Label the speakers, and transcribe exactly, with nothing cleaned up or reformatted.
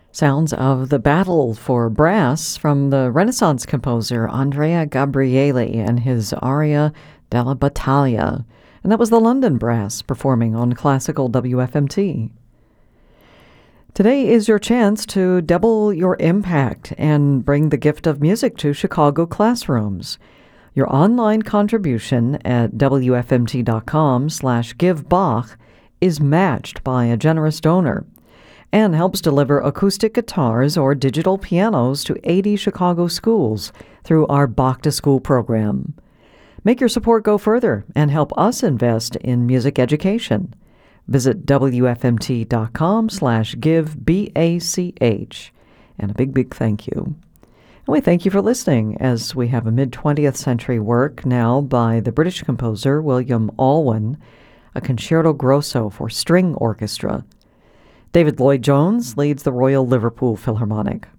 Speaker 1: Sounds of the Battle for Brass from the Renaissance composer Andrea Gabrieli and his aria Della Battaglia. And that was the London Brass performing on Classical W F M T. Today is your chance to double your impact and bring the gift of music to Chicago classrooms. Your online contribution at wfmt.com slash givebach is matched by a generous donor and helps deliver acoustic guitars or digital pianos to eighty Chicago schools through our Bach to School program. Make your support go further and help us invest in music education. Visit wfmt.com slash give B A C H. And a big, big thank you. And we thank you for listening as we have a mid-twentieth century work now by the British composer William Alwyn, a concerto grosso for string orchestra. David Lloyd-Jones leads the Royal Liverpool Philharmonic.